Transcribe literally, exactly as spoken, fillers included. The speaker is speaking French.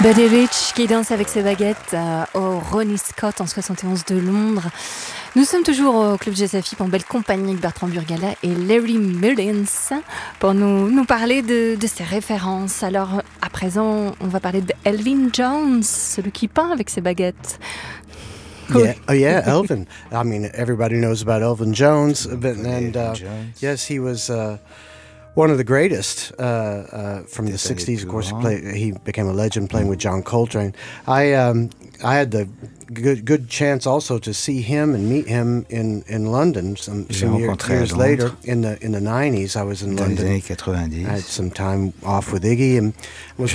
Buddy Rich qui danse avec ses baguettes euh, au Ronnie Scott en soixante et onze de Londres. Nous sommes toujours au Club Jazz A F I P en belle compagnie avec Bertrand Burgala et Larry Mullins pour nous, nous parler de, de ses références. Alors à présent, on va parler d'Elvin Jones, celui qui peint avec ses baguettes. Yeah, oh yeah, Elvin. I mean, everybody knows about Elvin Jones, but, and uh, yes, he was uh, one of the greatest uh, uh, from the sixties. Of course, he, played, he became a legend playing with John Coltrane. I um, I had the good good chance also to see him and meet him in, in London some, some year, years later. In the in the nineties, I was in Dans London. les années quatre-vingt-dix. I had some time off with Iggy and was